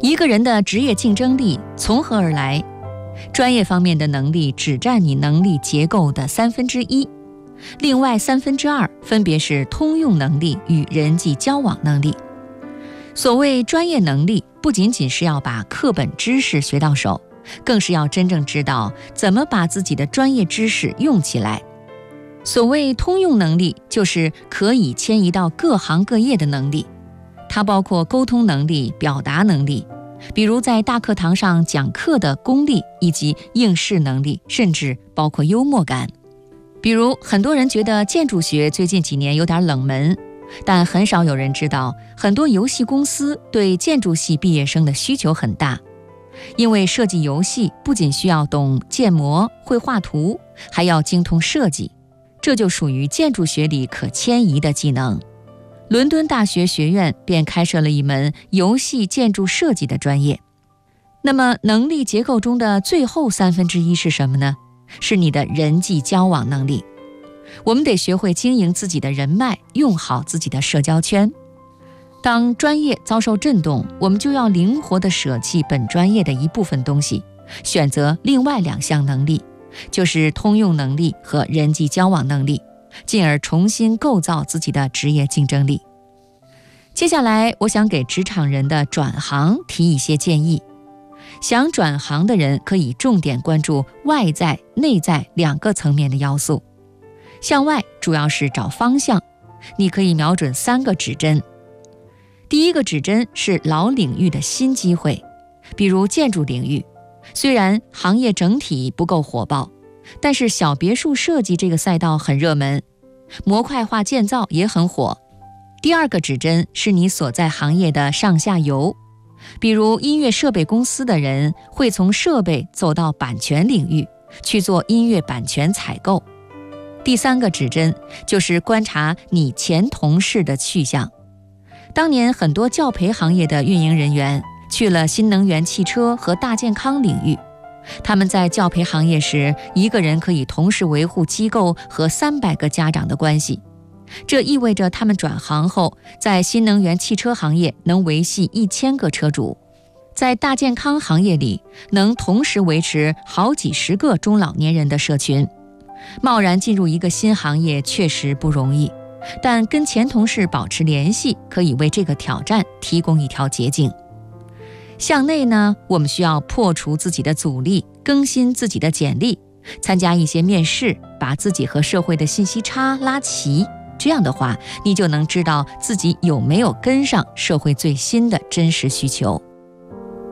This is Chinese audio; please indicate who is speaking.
Speaker 1: 一个人的职业竞争力从何而来？专业方面的能力只占你能力结构的1/3，另外2/3分别是通用能力与人际交往能力。所谓专业能力，不仅仅是要把课本知识学到手，更是要真正知道怎么把自己的专业知识用起来。所谓通用能力，就是可以迁移到各行各业的能力，它包括沟通能力、表达能力，比如在大课堂上讲课的功力，以及应试能力，甚至包括幽默感。比如很多人觉得建筑学最近几年有点冷门，但很少有人知道，很多游戏公司对建筑系毕业生的需求很大。因为设计游戏不仅需要懂建模、会画图，还要精通设计，这就属于建筑学里可迁移的技能。伦敦大学学院便开设了一门游戏建筑设计的专业。那么能力结构中的最后1/3是什么呢？是你的人际交往能力。我们得学会经营自己的人脉，用好自己的社交圈。当专业遭受震动，我们就要灵活地舍弃本专业的一部分东西，选择另外2项能力，就是通用能力和人际交往能力，进而重新构造自己的职业竞争力。接下来，我想给职场人的转行提一些建议。想转行的人可以重点关注外在、内在2个层面的要素。向外主要是找方向，你可以瞄准3个指针。第一个指针是老领域的新机会，比如建筑领域，虽然行业整体不够火爆，但是小别墅设计这个赛道很热门，模块化建造也很火。第二个指针是你所在行业的上下游，比如音乐设备公司的人会从设备走到版权领域，去做音乐版权采购。第3个指针就是观察你前同事的去向。当年很多教培行业的运营人员去了新能源汽车和大健康领域，他们在教培行业时，一个人可以同时维护机构和300个家长的关系。这意味着他们转行后，在新能源汽车行业能维系1000个车主，在大健康行业里能同时维持好几十个中老年人的社群。贸然进入一个新行业确实不容易，但跟前同事保持联系，可以为这个挑战提供一条捷径。向内呢，我们需要破除自己的阻力，更新自己的简历，参加一些面试，把自己和社会的信息差拉齐。这样的话，你就能知道自己有没有跟上社会最新的真实需求。